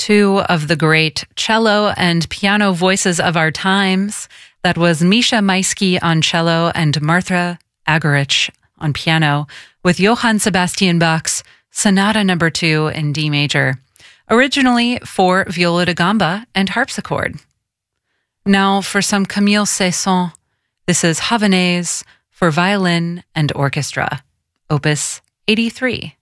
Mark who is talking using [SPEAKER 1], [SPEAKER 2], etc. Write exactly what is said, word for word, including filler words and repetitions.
[SPEAKER 1] two of the great cello and piano voices of our times. That was Misha Maisky on cello and Martha Argerich on piano with Johann Sebastian Bach's Sonata Number Two in D major, originally for viola da gamba and harpsichord. Now for some Camille Saint-Saëns. This is Havanaise for violin and orchestra, Opus eighty-three.